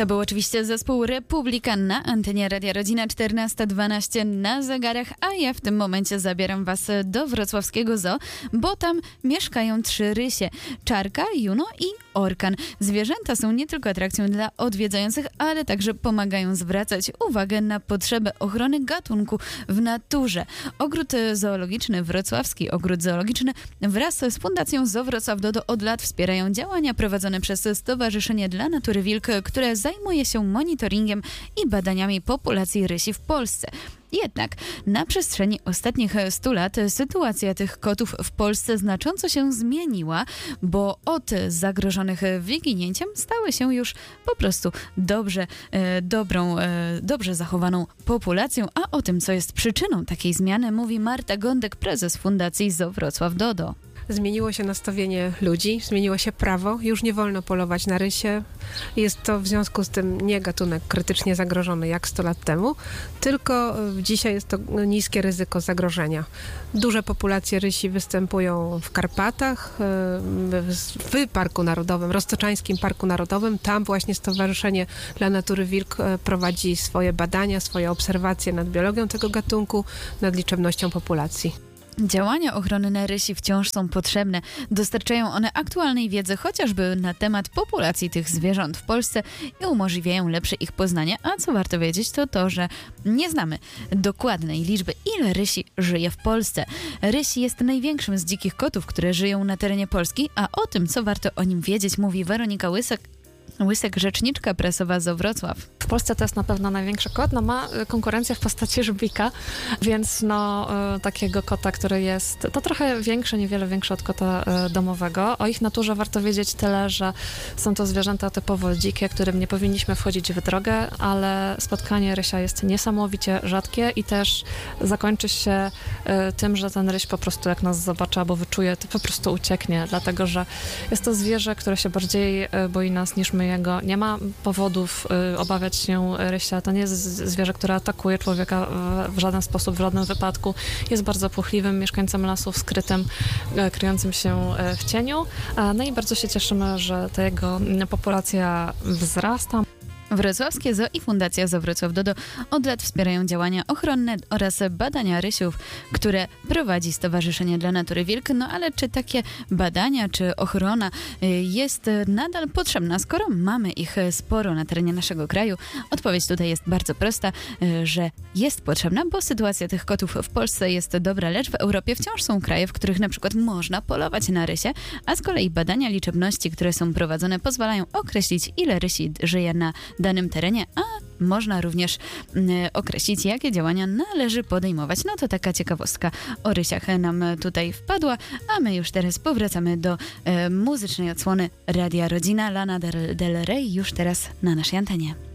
To był oczywiście zespół Republikan na antenie Radia Rodzina 14:12 na zegarach, a ja w tym momencie zabieram was do wrocławskiego zoo, bo tam mieszkają 3 rysie: Czarka, Juno i Orkan. Zwierzęta są nie tylko atrakcją dla odwiedzających, ale także pomagają zwracać uwagę na potrzebę ochrony gatunku w naturze. Ogród zoologiczny, Wrocławski Ogród Zoologiczny wraz z Fundacją Zoo Wrocław Dodo od lat wspierają działania prowadzone przez Stowarzyszenie dla Natury Wilk, które zajmuje się monitoringiem i badaniami populacji rysi w Polsce. Jednak na przestrzeni ostatnich 100 lat sytuacja tych kotów w Polsce znacząco się zmieniła, bo od zagrożonych wyginięciem stały się już po prostu dobrze zachowaną populacją, a o tym, co jest przyczyną takiej zmiany, mówi Marta Gądek, prezes Fundacji Zoo Wrocław Dodo. Zmieniło się nastawienie ludzi, zmieniło się prawo, już nie wolno polować na rysie. Jest to w związku z tym nie gatunek krytycznie zagrożony jak 100 lat temu, tylko dzisiaj jest to niskie ryzyko zagrożenia. Duże populacje rysi występują w Karpatach, w Parku Narodowym, Roztoczańskim Parku Narodowym. Tam właśnie Stowarzyszenie dla Natury Wilk prowadzi swoje badania, swoje obserwacje nad biologią tego gatunku, nad liczebnością populacji. Działania ochronne rysi wciąż są potrzebne. Dostarczają one aktualnej wiedzy chociażby na temat populacji tych zwierząt w Polsce i umożliwiają lepsze ich poznanie. A co warto wiedzieć, to to, że nie znamy dokładnej liczby, ile rysi żyje w Polsce. Ryś jest największym z dzikich kotów, które żyją na terenie Polski, a o tym, co warto o nim wiedzieć, mówi Weronika Łysek, rzeczniczka prasowa Zoo Wrocław. W Polsce to jest na pewno największy kot, ma konkurencję w postaci żubika, więc takiego kota, który jest to trochę większy, niewiele większy od kota domowego. O ich naturze warto wiedzieć tyle, że są to zwierzęta typowo dzikie, którym nie powinniśmy wchodzić w drogę, ale spotkanie rysia jest niesamowicie rzadkie i też zakończy się tym, że ten ryś po prostu jak nas zobaczy albo wyczuje, to po prostu ucieknie, dlatego że jest to zwierzę, które się bardziej boi nas niż my jego. Nie ma powodów obawiać się rysia. To nie jest zwierzę, które atakuje człowieka w żaden sposób, w żadnym wypadku. Jest bardzo płochliwym mieszkańcem lasu, skrytym, kryjącym się w cieniu. No i bardzo się cieszymy, że ta jego populacja wzrasta. Wrocławskie Zoo i Fundacja Zoo Wrocław Dodo od lat wspierają działania ochronne oraz badania rysiów, które prowadzi Stowarzyszenie dla Natury Wilk. No ale czy takie badania, czy ochrona jest nadal potrzebna, skoro mamy ich sporo na terenie naszego kraju? Odpowiedź tutaj jest bardzo prosta, że jest potrzebna, bo sytuacja tych kotów w Polsce jest dobra, lecz w Europie wciąż są kraje, w których na przykład można polować na rysie, a z kolei badania liczebności, które są prowadzone, pozwalają określić, ile rysi żyje na danym terenie, a można również określić, jakie działania należy podejmować. No to taka ciekawostka o rysiach nam tutaj wpadła, a my już teraz powracamy do muzycznej odsłony Radia Rodzina. Lana Del Rey już teraz na naszej antenie.